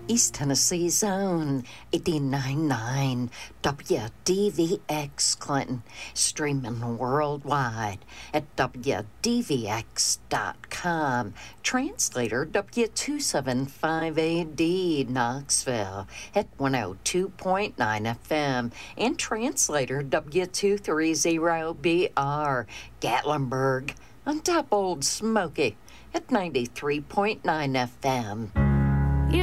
East Tennessee's own 89.9 WDVX Clinton, streaming worldwide at WDVX.com. Translator W275AD Knoxville at 102.9 FM, and translator W230BR Gatlinburg on top Old Smoky at 93.9 FM.